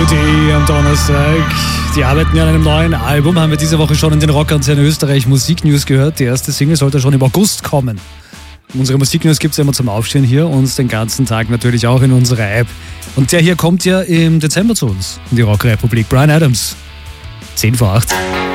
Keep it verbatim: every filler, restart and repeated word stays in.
D am Donnerstag. Die arbeiten ja an einem neuen Album, haben wir diese Woche schon in den Rockkonzern Österreich Musiknews gehört. Die erste Single sollte schon im August kommen. Unsere Musiknews gibt es ja immer zum Aufstehen hier und den ganzen Tag natürlich auch in unserer App. Und der hier kommt ja im Dezember zu uns, in die Rockrepublik. Bryan Adams, zehn vor acht.